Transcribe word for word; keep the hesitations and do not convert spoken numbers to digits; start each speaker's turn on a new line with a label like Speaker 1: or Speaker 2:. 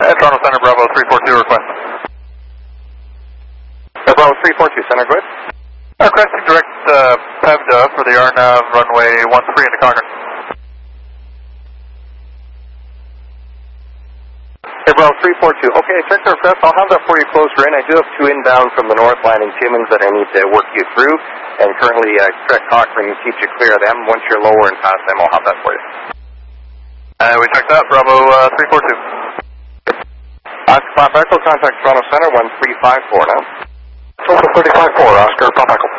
Speaker 1: At Toronto Center, Bravo three four two, request.
Speaker 2: Uh, Bravo three four two, Center, go ahead.
Speaker 1: Uh, requesting direct uh, PEVDA for the R NAV runway one three into Cochrane.
Speaker 2: Hey, Bravo three four two. Okay, I checked our request. I'll have that for you closer in. I do have two inbound from the north landing Timmins that I need to work you through. And currently, uh, correct Cochrane keeps you clear of them. Once you're lower and past them, I'll have that for you.
Speaker 1: Uh, we checked that, Bravo uh, three four two.
Speaker 2: Oscar Pop Echo, contact Toronto Center, one three five four now.
Speaker 3: Toronto thirty-five four, Oscar Pop Echo.